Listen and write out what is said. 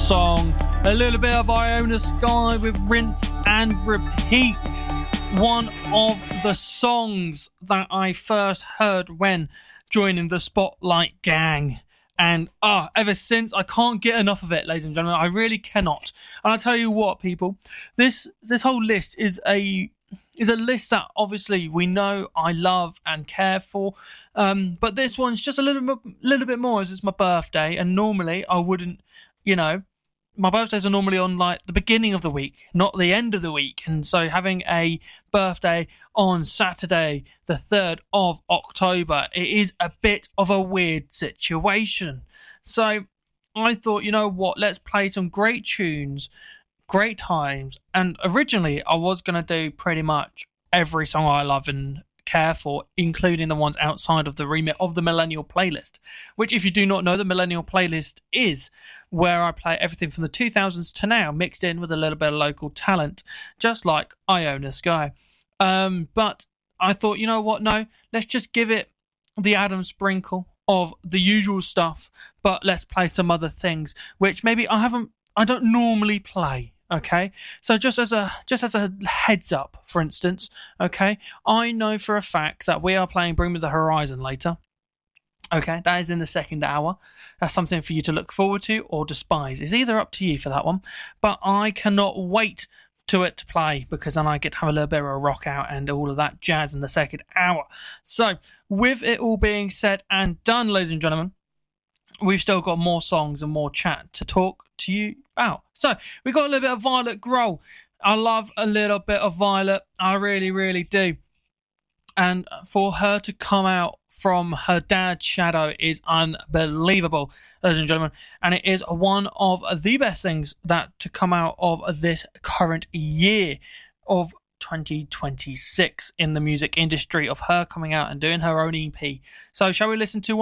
song. A little bit of Iona Sky with Rinse and Repeat. One of the songs that I first heard when joining the Spotlight Gang. And ever since, I can't get enough of it, ladies and gentlemen. I really cannot. And I'll tell you what, people, this whole list is a list that obviously we know I love and care for. But this one's just a little bit more, as it's my birthday, and normally I wouldn't, my birthdays are normally on like the beginning of the week, not the end of the week. And so having a birthday on Saturday, the 3rd of October, it is a bit of a weird situation. So I thought, you know what, let's play some great tunes, great times. And originally I was going to do pretty much every song I love and care for, including the ones outside of the remit of the Millennial Playlist, which, if you do not know, the Millennial Playlist is where I play everything from the 2000s to now, mixed in with a little bit of local talent, just like Iona Sky. But I thought, you know what, no, let's just give it the Adam sprinkle of the usual stuff, but let's play some other things, which maybe I don't normally play. Okay, so just as a heads up, for instance, okay, I know for a fact that we are playing Bring Me the Horizon later. Okay, that is in the second hour. That's something for you to look forward to or despise. It's either up to you for that one, but I cannot wait to play, because then I get to have a little bit of a rock out and all of that jazz in the second hour. So, with it all being said and done, ladies and gentlemen, we've still got more songs and more chat to talk to you about. So, we got a little bit of Violet Grohl. I love a little bit of Violet. I really, really do. And for her to come out from her dad's shadow is unbelievable, ladies and gentlemen. And it is one of the best things that to come out of this current year of 2026 in the music industry, of her coming out and doing her own EP. So, shall we listen to one?